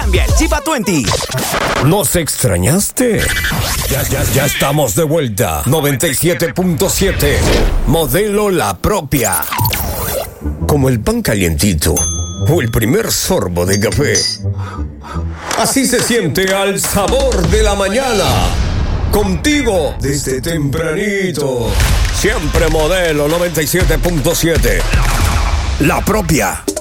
Cambia el chip a 20. ¿Nos extrañaste? Ya estamos de vuelta. 97.7. Modelo La Propia. Como el pan calientito o el primer sorbo de café. Así se siente al sabor de la mañana. Contigo desde tempranito. Siempre Modelo 97.7. La Propia.